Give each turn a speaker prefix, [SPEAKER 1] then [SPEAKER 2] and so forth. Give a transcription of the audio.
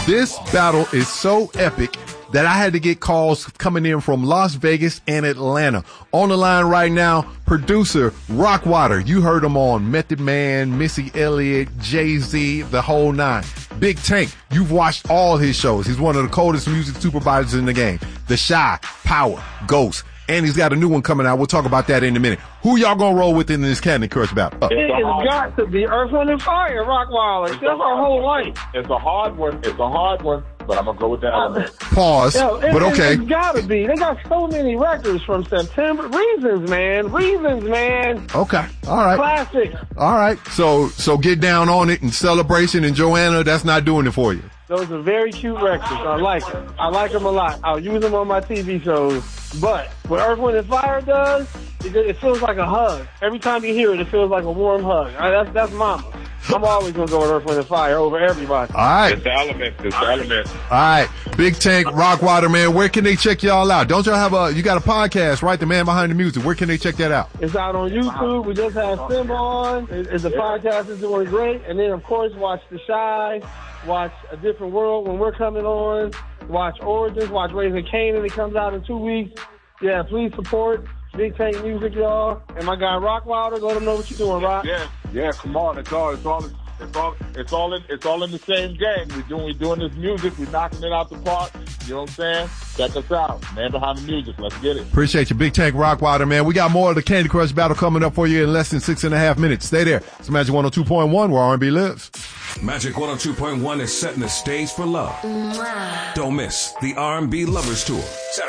[SPEAKER 1] This battle is so epic that I had to get calls coming in from Las Vegas and Atlanta. On the line right now, producer Rockwater. You heard him on Method Man, Missy Elliott, Jay-Z, the whole nine. Big Tank, you've watched all his shows. He's one of the coldest music supervisors in the game. The Shy, Power, Ghost. And he's got a new one coming out. We'll talk about that in a minute. Who y'all gonna roll with in this Candy Crush battle?
[SPEAKER 2] It's got to be Earth, Wind, and Fire, Rockwaller. That's our whole life.
[SPEAKER 3] It's a hard one, but I'm going to go with that element.
[SPEAKER 1] Pause, but okay.
[SPEAKER 2] It's got to be. They got so many records from September. Reasons, man.
[SPEAKER 1] Okay, all right.
[SPEAKER 2] Classic.
[SPEAKER 1] All right, so get down on it and Celebration and Joanna, that's not doing it for you.
[SPEAKER 2] Those are very cute records. I like them. I like them a lot. I'll use them on my TV shows. But what Earth, Wind, and Fire does, it feels like a hug. Every time you hear it, it feels like a warm hug. That's mama. I'm always going to go with Earth, Wind, and Fire over everybody.
[SPEAKER 1] All right.
[SPEAKER 3] It's the element.
[SPEAKER 1] All right. Big Tank, Rockwater, man, where can they check y'all out? Don't y'all have you got a podcast, right? The Man Behind the Music. Where can they check that out?
[SPEAKER 2] It's out on YouTube. We just had Simba on. The podcast is doing great. And then, of course, watch The Shy. Watch A Different World when we're coming on. Watch Origins. Watch Raising Kanan. It comes out in 2 weeks. Yeah, please support Big Tank Music, y'all. And my guy Rockwater, let them know what you're doing, Rock.
[SPEAKER 3] Yeah, come on. It's all in the same gang. We're doing this music. We're knocking it out the park. You know what I'm saying? Check us out. Man Behind the Music. Let's get it.
[SPEAKER 1] Appreciate you, Big Tank, Rockwater, man. We got more of the Candy Crush battle coming up for you in less than 6.5 minutes. Stay there. It's Magic 102.1 where R&B lives.
[SPEAKER 4] Magic 102.1 is setting the stage for love. Don't miss the R&B Lovers Tour.